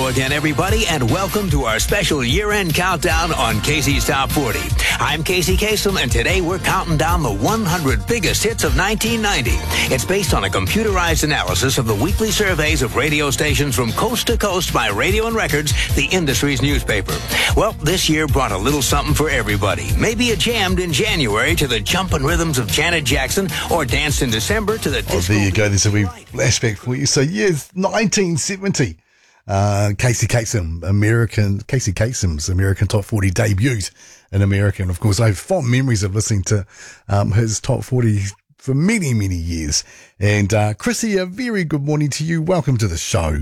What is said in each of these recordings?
again, everybody, and welcome to our special year-end countdown on Casey's Top 40. I'm Casey Kasem, and today we're counting down the 100 biggest hits of 1990. It's based on a computerized analysis of the weekly surveys of radio stations from coast to coast by Radio and Records, the industry's newspaper. Well, this year brought a little something for everybody. Maybe you jammed in January to the jumping rhythms of Janet Jackson, or danced in December to the disco. There you go. There's a wee flashback for you. So, yes, 1970. Casey Kasem's American Top 40 debuts in America. And, of course, I have fond memories of listening to his Top 40 for many, many years. And, Chrissy, a very good morning to you. Welcome to the show.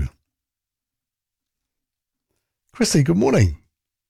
Chrissy, good morning.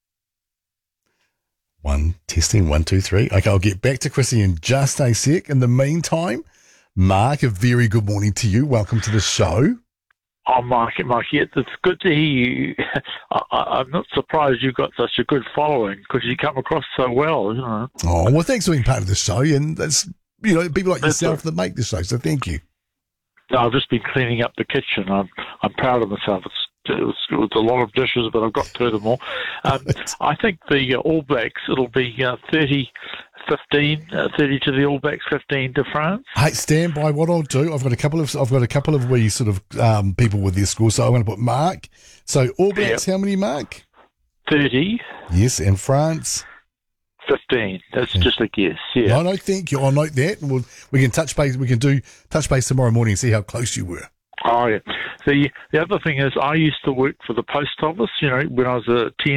Testing, 1, 2, 3. Okay, I'll get back to Chrissy in just a sec. In the meantime, Mark, a very good morning to you. Welcome to the show. Oh, Mark, it's good to hear you. I'm not surprised you've got such a good following because you come across so well, you know. Oh, well, thanks for being part of the show, and that's, you know, people like yourself that make the show, so thank you. No, I've just been cleaning up the kitchen. I'm proud of myself. It was a lot of dishes, but I've got through them all. I think the All Blacks, it'll be 30-15, 30 to the All Blacks, 15 to France. Hey, stand by. What I'll do, I've got a couple of wee sort of people with their scores, so I'm going to put Mark. So All Blacks, How many, Mark? 30. Yes, and France. 15. That's just a guess. Yeah. No, thank you. I'll note that. We can touch base. We can do touch base tomorrow morning and see how close you were. Oh yeah. The other thing is, I used to work for the post office. You know, when I was a teenager.